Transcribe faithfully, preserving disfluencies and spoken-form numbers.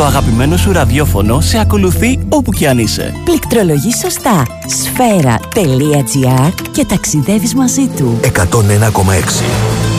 Το αγαπημένο σου ραδιόφωνο σε ακολουθεί όπου κι αν είσαι. Πληκτρολογείς σωστά σφαίρα τελεία τζι άρ και ταξιδεύεις μαζί του. εκατόν ένα κόμμα έξι